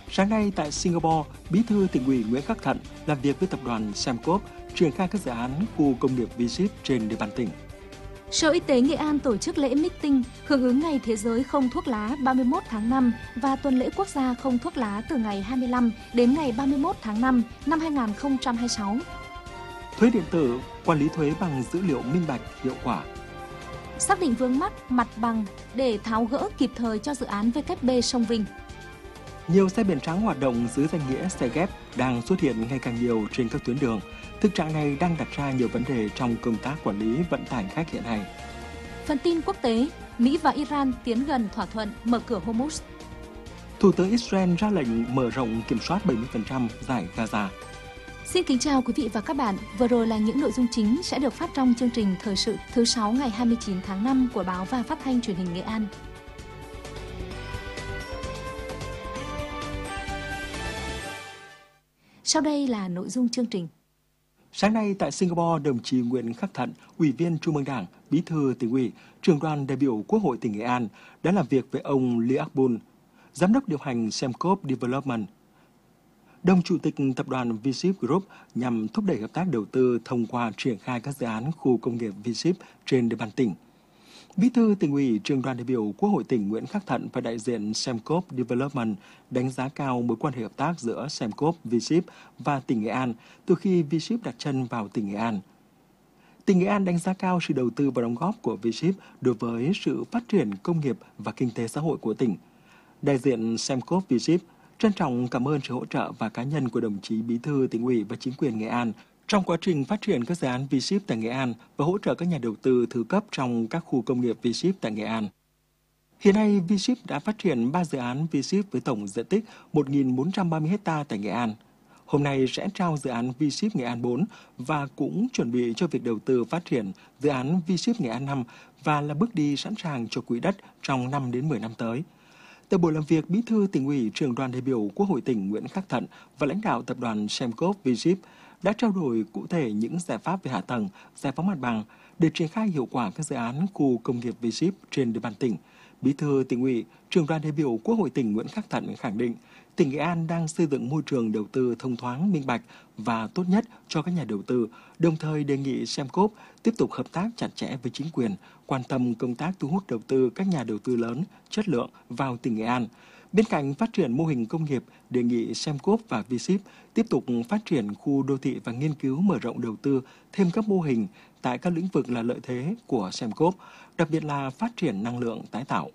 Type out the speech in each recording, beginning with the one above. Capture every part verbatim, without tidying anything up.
Sáng nay tại Singapore, Bí thư Tỉnh ủy Nguyễn Khắc Thận làm việc với tập đoàn Sembcorp triển khai các dự án khu công nghiệp V ship trên địa bàn tỉnh. Sở Y tế Nghệ An tổ chức lễ meeting hưởng ứng Ngày Thế giới không thuốc lá ba mươi mốt tháng năm và Tuần lễ Quốc gia không thuốc lá từ ngày hai mươi lăm đến ngày ba mươi mốt tháng năm năm hai nghìn không trăm hai mươi sáu. Thuế điện tử, quản lý thuế bằng dữ liệu minh bạch, hiệu quả. Xác định vướng mắc mặt bằng để tháo gỡ kịp thời cho dự án vê kép bê Sông Vinh. Nhiều xe biển trắng hoạt động dưới danh nghĩa xe ghép đang xuất hiện ngày càng nhiều trên các tuyến đường. Thực trạng này đang đặt ra nhiều vấn đề trong công tác quản lý vận tải khách hiện nay. Phần tin quốc tế, Mỹ và Iran tiến gần thỏa thuận mở cửa Hormuz. Thủ tướng Israel ra lệnh mở rộng kiểm soát bảy mươi phần trăm giải Gaza. Xin kính chào quý vị và các bạn. Vừa rồi là những nội dung chính sẽ được phát trong chương trình Thời sự thứ sáu ngày hai mươi chín tháng năm của Báo và Phát thanh Truyền hình Nghệ An. Sau đây là nội dung chương trình. Sáng nay tại Singapore, đồng chí Nguyễn Khắc Thận, Ủy viên Trung ương Đảng, Bí thư Tỉnh ủy, Trưởng đoàn đại biểu Quốc hội tỉnh Nghệ An đã làm việc với ông Lee Ak-bun, Giám đốc điều hành Sembcorp Development, đồng Chủ tịch Tập đoàn V ship Group nhằm thúc đẩy hợp tác đầu tư thông qua triển khai các dự án khu công nghiệp V ship trên địa bàn tỉnh. Bí thư Tỉnh ủy, Trưởng đoàn đại biểu Quốc hội tỉnh Nguyễn Khắc Thận và đại diện Sembcorp Development đánh giá cao mối quan hệ hợp tác giữa Sembcorp V ship và tỉnh Nghệ An từ khi V ship đặt chân vào tỉnh Nghệ An. Tỉnh Nghệ An đánh giá cao sự đầu tư và đóng góp của V ship đối với sự phát triển công nghiệp và kinh tế xã hội của tỉnh. Đại diện Sembcorp V ship trân trọng cảm ơn sự hỗ trợ và cá nhân của đồng chí Bí thư Tỉnh ủy và chính quyền Nghệ An trong quá trình phát triển các dự án V ship tại Nghệ An và hỗ trợ các nhà đầu tư thứ cấp trong các khu công nghiệp V ship tại Nghệ An. Hiện nay, V ship đã phát triển ba dự án V ship với tổng diện tích một nghìn bốn trăm ba mươi ha tại Nghệ An. Hôm nay sẽ trao dự án V ship Nghệ An bốn và cũng chuẩn bị cho việc đầu tư phát triển dự án V ship Nghệ An năm và là bước đi sẵn sàng cho quỹ đất trong năm đến mười năm tới. Tại buổi làm việc, Bí thư Tỉnh ủy, Trưởng đoàn đại biểu Quốc hội tỉnh Nguyễn Khắc Thận và lãnh đạo tập đoàn Sembcorp V ship đã trao đổi cụ thể những giải pháp về hạ tầng, giải phóng mặt bằng để triển khai hiệu quả các dự án khu công nghiệp V ship trên địa bàn tỉnh. Bí thư Tỉnh ủy, Trưởng đoàn đại biểu Quốc hội tỉnh Nguyễn Khắc Thận khẳng định, tỉnh Nghệ An đang xây dựng môi trường đầu tư thông thoáng, minh bạch và tốt nhất cho các nhà đầu tư, đồng thời đề nghị Sembcorp tiếp tục hợp tác chặt chẽ với chính quyền, quan tâm công tác thu hút đầu tư các nhà đầu tư lớn, chất lượng vào tỉnh Nghệ An. Bên cạnh phát triển mô hình công nghiệp, đề nghị Sembcorp và V ship tiếp tục phát triển khu đô thị và nghiên cứu mở rộng đầu tư thêm các mô hình tại các lĩnh vực là lợi thế của Sembcorp, đặc biệt là phát triển năng lượng tái tạo.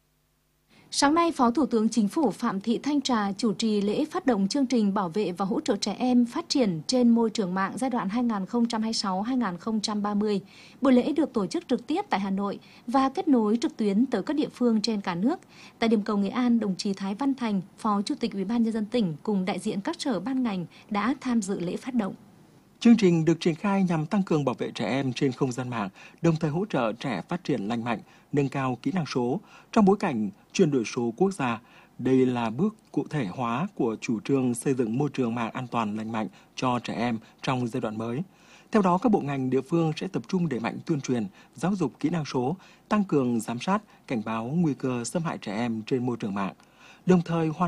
Sáng nay, Phó Thủ tướng Chính phủ Phạm Thị Thanh Trà chủ trì lễ phát động chương trình bảo vệ và hỗ trợ trẻ em phát triển trên môi trường mạng giai đoạn hai nghìn không trăm hai mươi sáu đến hai nghìn không trăm ba mươi. Buổi lễ được tổ chức trực tiếp tại Hà Nội và kết nối trực tuyến tới các địa phương trên cả nước. Tại điểm cầu Nghệ An, đồng chí Thái Văn Thành, Phó Chủ tịch Ủy ban nhân dân tỉnh cùng đại diện các sở ban ngành đã tham dự lễ phát động. Chương trình được triển khai nhằm tăng cường bảo vệ trẻ em trên không gian mạng, đồng thời hỗ trợ trẻ phát triển lành mạnh, nâng cao kỹ năng số trong bối cảnh chuyển đổi số quốc gia. Đây là bước cụ thể hóa của chủ trương xây dựng môi trường mạng an toàn lành mạnh cho trẻ em trong giai đoạn mới. Theo đó, các bộ ngành địa phương sẽ tập trung đẩy mạnh tuyên truyền, giáo dục kỹ năng số, tăng cường giám sát, cảnh báo nguy cơ xâm hại trẻ em trên môi trường mạng, đồng thời hoàn